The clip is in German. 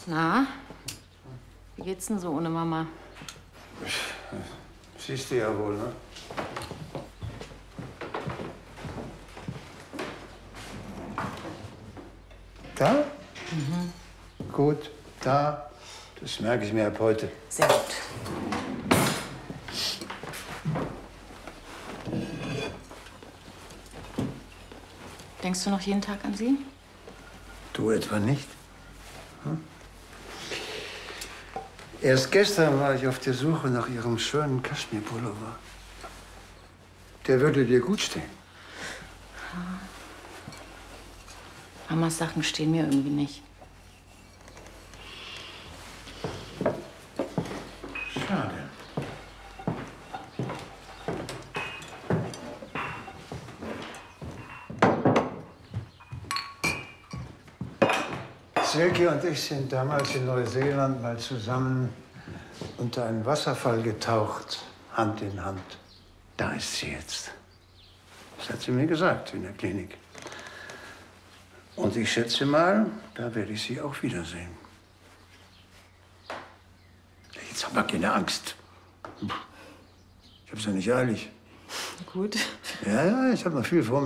Na, wie geht's denn so ohne Mama? Siehst du ja wohl, ne? Da? Mhm. Gut, da. Das merke ich mir ab heute. Sehr gut. Denkst du noch jeden Tag an sie? Du etwa nicht? Hm? Erst gestern war ich auf der Suche nach ihrem schönen Kaschmirpullover. Der würde dir gut stehen. Mamas Sachen stehen mir irgendwie nicht. Schade. Silke und ich sind damals in Neuseeland mal zusammen unter einen Wasserfall getaucht, Hand in Hand. Da ist sie jetzt. Das hat sie mir gesagt in der Klinik. Und ich schätze mal, da werde ich sie auch wiedersehen. Jetzt hab mal keine Angst. Ich hab's ja nicht eilig. Gut. Ja, ich habe noch viel vor mir.